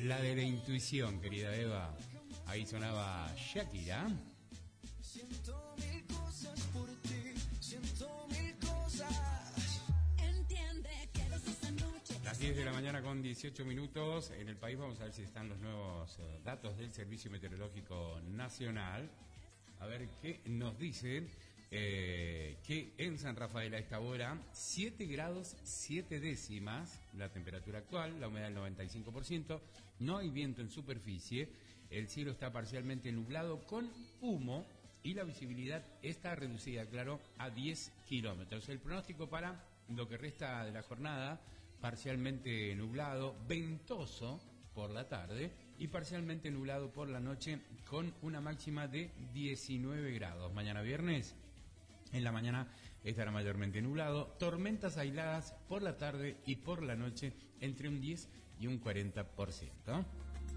La de la intuición, querida Eva. Ahí sonaba Shakira. Siento mil cosas por ti, siento mil cosas. Entiende que eres esa noche. Las 10 de la mañana con 18 minutos. En el país vamos a ver si están los nuevos datos del Servicio Meteorológico Nacional. A ver qué nos dice. Que en San Rafael a esta hora 7 grados 7 décimas la temperatura actual, la humedad del 95%, no hay viento en superficie, el cielo está parcialmente nublado con humo y la visibilidad está reducida, claro, a 10 kilómetros. El pronóstico para lo que resta de la jornada: parcialmente nublado, ventoso por la tarde y parcialmente nublado por la noche con una máxima de 19 grados. Mañana viernes, en la mañana estará mayormente nublado, tormentas aisladas por la tarde y por la noche entre un 10 y un 40%.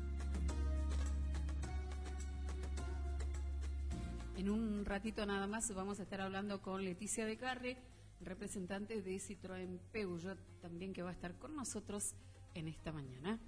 En un ratito nada más vamos a estar hablando con Leticia de Carre, representante de Citroën Peugeot, también, que va a estar con nosotros en esta mañana.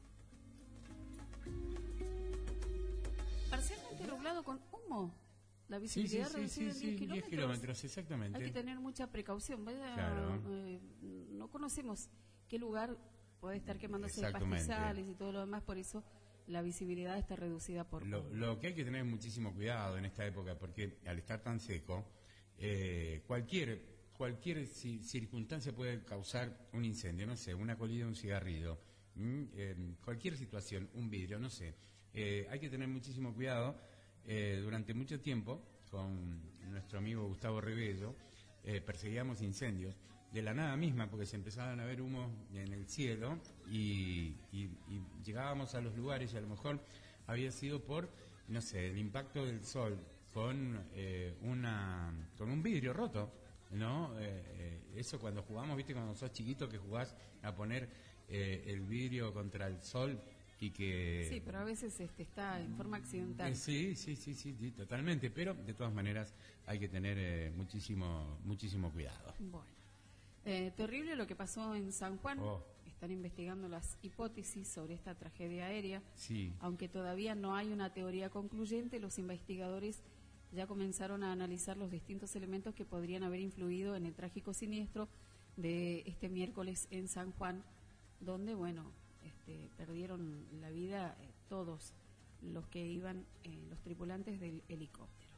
Parcialmente nublado con humo. La visibilidad reducida en 10 kilómetros, exactamente. Hay que tener mucha precaución. Claro. No conocemos qué lugar puede estar quemándose de pastizales y todo lo demás, por eso la visibilidad está reducida por lo que hay que tener muchísimo cuidado en esta época, porque al estar tan seco, cualquier circunstancia puede causar un incendio, no sé, una colilla de un cigarrillo, cualquier situación, un vidrio, no sé. Hay que tener muchísimo cuidado. Durante mucho tiempo, con nuestro amigo Gustavo Rebello, perseguíamos incendios de la nada misma, porque se empezaban a ver humos en el cielo y llegábamos a los lugares y a lo mejor había sido por, no sé, el impacto del sol con un vidrio roto, ¿no? Eso cuando jugamos, viste, cuando sos chiquito, que jugás a poner el vidrio contra el sol. Y que... Sí, pero a veces está en forma accidental. Sí, totalmente, pero de todas maneras hay que tener muchísimo cuidado. Bueno, terrible lo que pasó en San Juan. Oh. Están investigando las hipótesis sobre esta tragedia aérea. Sí. Aunque todavía no hay una teoría concluyente, los investigadores ya comenzaron a analizar los distintos elementos que podrían haber influido en el trágico siniestro de este miércoles en San Juan, donde, bueno, perdieron la vida todos los que iban, los tripulantes del helicóptero.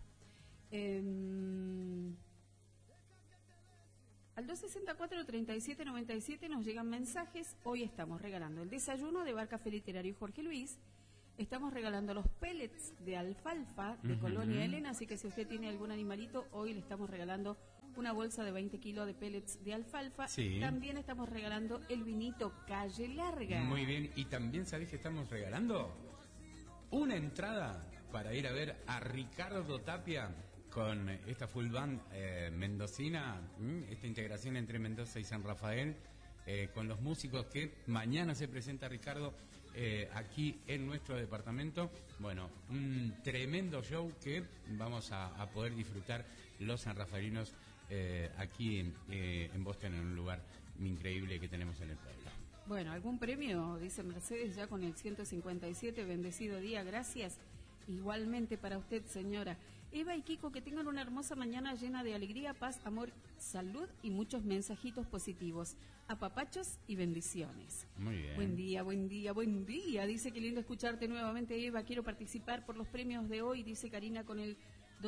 Al 264-3797 nos llegan mensajes. Hoy estamos regalando el desayuno de Bar Café Literario Jorge Luis. Estamos regalando los pellets de alfalfa de Colonia Elena, así que si usted tiene algún animalito, hoy le estamos regalando una bolsa de 20 kilos de pellets de alfalfa. Sí. También estamos regalando el vinito Calle Larga. Muy bien, y también ¿sabés que estamos regalando? Una entrada para ir a ver a Ricardo Tapia con esta full band mendocina, esta integración entre Mendoza y San Rafael, con los músicos que mañana se presenta Ricardo aquí en nuestro departamento. Bueno, un tremendo show que vamos a poder disfrutar los sanrafaelinos aquí en Boston, en un lugar increíble que tenemos en el pueblo. Bueno, ¿algún premio? Dice Mercedes ya con el 157, bendecido día, gracias. Igualmente para usted, señora. Eva y Kiko, que tengan una hermosa mañana llena de alegría, paz, amor, salud y muchos mensajitos positivos. Apapachos y bendiciones. Muy bien. Buen día, buen día, buen día. Dice que lindo escucharte nuevamente, Eva. Quiero participar por los premios de hoy, dice Karina con el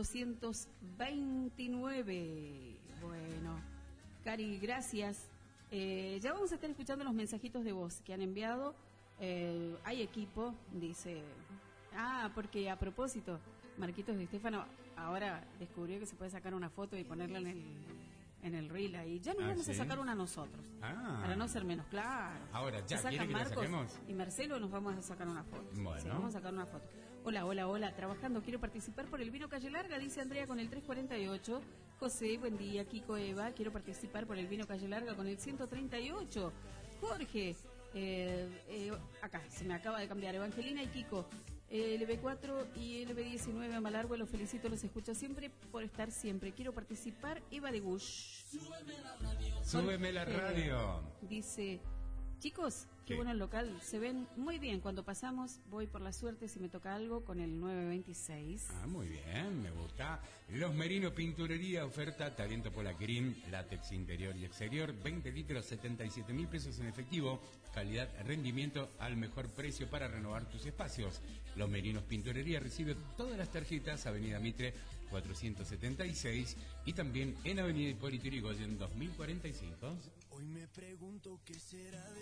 229. Bueno, Cari, gracias. Ya vamos a estar escuchando los mensajitos de voz que han enviado. Hay equipo, dice... porque a propósito, Marquitos de Estefano ahora descubrió que se puede sacar una foto y ponerla en el reel ahí. Ya nos vamos a sacar una nosotros, para no ser menos, claro. Ahora, ya, ¿quiere que Marcos la saquemos? Y Marcelo nos vamos a sacar una foto. Bueno. Sí, vamos a sacar una foto. Hola, trabajando, quiero participar por el vino Calle Larga, dice Andrea con el 348. José, buen día, Kiko, Eva, quiero participar por el vino Calle Larga con el 138. Jorge, acá, se me acaba de cambiar, Evangelina y Kiko. LB4 y LB19 a Malargüe, los felicito, los escucho siempre por estar siempre. Quiero participar. Eva de Gush. Súbeme la radio. Dice, chicos, Qué bueno el local, se ven muy bien. Cuando pasamos, voy por la suerte si me toca algo con el 926. Ah, muy bien, me gusta. Los Merinos Pinturería, oferta talento Polacrim, látex interior y exterior, 20 litros, 77.000 pesos en efectivo, calidad, rendimiento al mejor precio para renovar tus espacios. Los Merinos Pinturería recibe todas las tarjetas, Avenida Mitre 476 y también en Avenida Hipólito Yrigoyen 2045. Hoy me pregunto qué será de